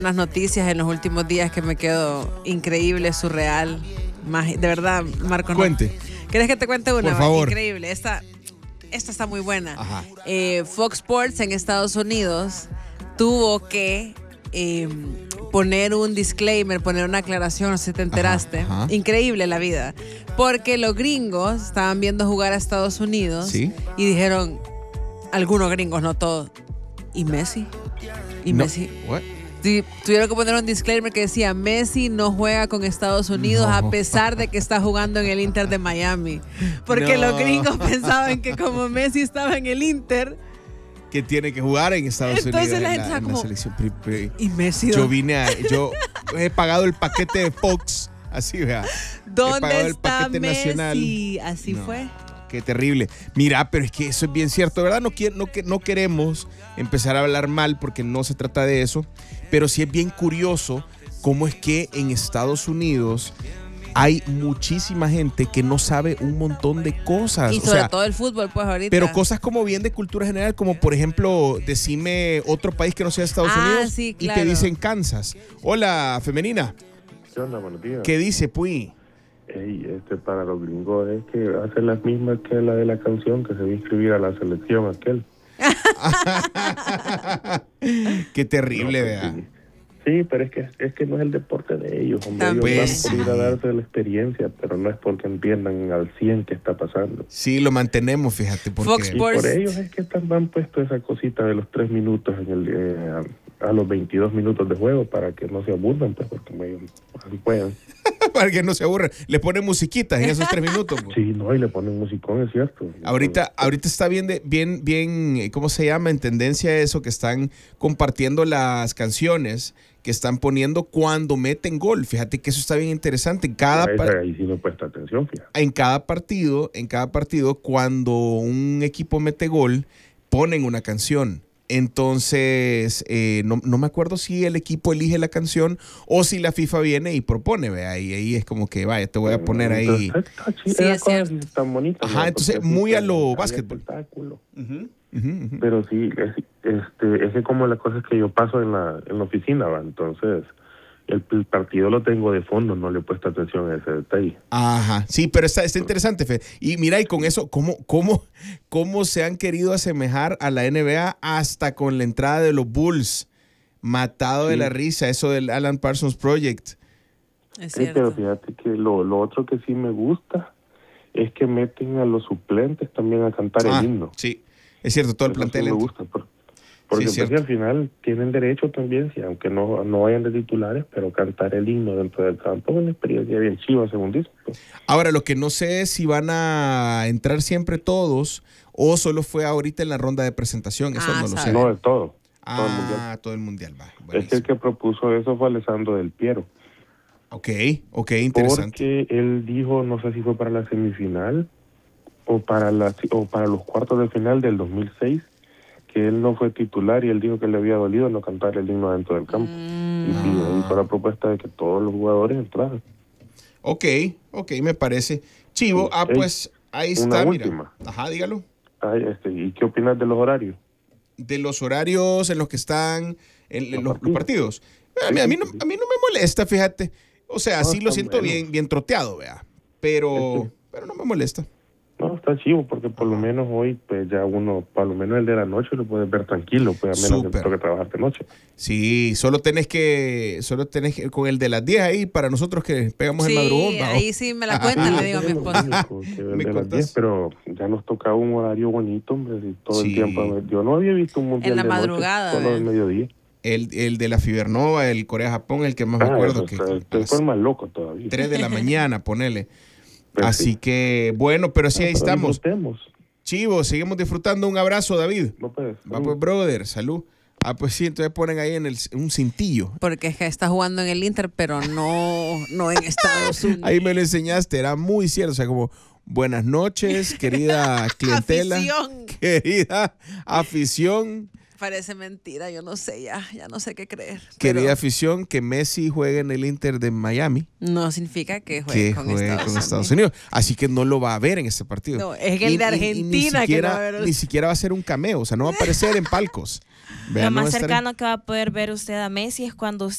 unas noticias en los últimos días que me quedo increíble, surreal. De verdad, Marco. Cuente. ¿Quieres que te cuente una? Por favor. Increíble. Esta está muy buena. Ajá. Fox Sports en Estados Unidos tuvo que poner un disclaimer, poner una aclaración, no sé si te enteraste. Ajá. Increíble la vida. Porque los gringos estaban viendo jugar a Estados Unidos. ¿Sí? Y dijeron, algunos gringos, no todos, ¿y Messi? ¿Y No. Messi? What? Sí, tuvieron que poner un disclaimer que decía Messi no juega con Estados Unidos a pesar de que está jugando en el Inter de Miami. Porque los gringos pensaban que como Messi estaba en el Inter, que tiene que jugar en Estados entonces Unidos la en gente está en como, selección. ¿y Messi? Yo he pagado el paquete de Fox, así vea. ¿Dónde está Messi? Así No. fue. Qué terrible. Mira, pero es que eso es bien cierto, ¿verdad? No queremos empezar a hablar mal porque no se trata de eso, pero sí es bien curioso cómo es que en Estados Unidos hay muchísima gente que no sabe un montón de cosas. Y sobre todo el fútbol, pues ahorita. Pero cosas como bien de cultura general, como por ejemplo, decime otro país que no sea Estados Unidos sí, y claro. te dicen Kansas. Hola, femenina. ¿Qué onda? Buenos días. ¿Qué dice, Puy? Para los gringos es que hace las mismas que la de la canción que se va a inscribir a la selección aquel. Qué terrible, No, vea. Sí, pero es que no es el deporte de ellos, hombre. Ellos Pues, van por ir a darse la experiencia, pero no es porque entiendan al 100 qué está pasando. Sí, lo mantenemos, fíjate. Porque Fox Y Sports. por ellos es que han puesto esa cosita de los 3 minutos a los 22 minutos de juego para que no se aburran, pues, porque ellos así pueden. para que no se aburran. Le ponen musiquitas en esos 3 minutos. Pues. Sí, no, y le ponen musicón, es cierto. Ahorita está bien, ¿cómo se llama? En tendencia eso, que están compartiendo las canciones que están poniendo cuando meten gol. Fíjate que eso está bien interesante. Ahí sí no presta atención, fíjate. En cada partido, cuando un equipo mete gol, ponen una canción. Entonces, no me acuerdo si el equipo elige la canción o si la FIFA viene y propone, vea, y ahí es como que, vaya, te voy a poner ahí. Está chido, Sí, es cierto. tan bonita. Ajá, entonces, muy a lo básquetbol. Espectáculo. Ujú, ujú. Pero sí, es que como la cosa es que yo paso en la oficina, ¿va? Entonces el partido lo tengo de fondo, no le he puesto atención a ese detalle. Ajá, sí, pero está interesante, Fe. Y mira, y con eso, ¿cómo se han querido asemejar a la NBA hasta con la entrada de los Bulls? Matado de la risa, eso del Alan Parsons Project. Es Sí, pero cierto. fíjate que lo otro que sí me gusta es que meten a los suplentes también a cantar el himno. Sí, es cierto, todo el Eso plantel. sí me gusta, porque Sí, pues, cierto. al final tienen derecho también, sí, aunque no vayan de titulares, pero cantar el himno dentro del campo es una experiencia bien chiva, según dicen. Pues. Ahora, lo que no sé es si van a entrar siempre todos o solo fue ahorita en la ronda de presentación. Eso no lo sé. No, de todo. Todo el mundial. Todo el mundial, va. Es que Buenísimo. el que propuso eso fue Alessandro Del Piero. Ok, interesante. Porque él dijo, no sé si fue para la semifinal o para los cuartos de final del 2006, que él no fue titular y él dijo que le había dolido no cantar el himno dentro del campo. Y sí, hizo la propuesta de que todos los jugadores entraran. Ok, me parece. Chivo, Sí. pues ahí Una está, mira. última. Ajá, dígalo. ¿Y qué opinas de los horarios? De los horarios en los que están en los partidos. A mí no me molesta, fíjate. O sea, No, sí lo está siento bueno. bien troteado, vea. Pero no me molesta. No, está chivo porque por lo menos hoy, pues ya uno, por lo menos el de la noche lo puedes ver tranquilo, pues a menos que Súper. toque trabajar de noche. Sí, solo tenés que con el de las 10 ahí para nosotros que pegamos el madrugón. ¿va? Ahí sí me la cuentan, le digo a mi esposa. Que el ¿Me de las contás? 10, pero ya nos tocaba un horario bonito, hombre, y todo Sí. el tiempo. Yo no había visto un mundial En la de noche, madrugada, solo del mediodía. El de la Fibernova, el Corea-Japón, el que más me acuerdo. Que a fue las más loco todavía. 3 de la mañana, ponele. Pues Así sí. que, bueno, pero sí, ahí Pero estamos. disfrutemos. Chivo, seguimos disfrutando. Un abrazo, David. No, pues, Va pues, brother, salud. Pues sí, entonces ponen ahí en un cintillo. Porque es que está jugando en el Inter, pero no en Estados Unidos. Ahí me lo enseñaste, era muy cierto. O sea, como, buenas noches, querida clientela. Afición. Querida afición. parece mentira, yo no sé, ya no sé qué creer. Querida Pero afición, que Messi juegue en el Inter de Miami, no significa que juegue con Estados Unidos. Así que no lo va a ver en este partido. No, es el de Argentina que no va a ver. Ni siquiera va a ser un cameo, o sea, no va a aparecer en palcos. Lo más cercano que va a poder ver usted a Messi es cuando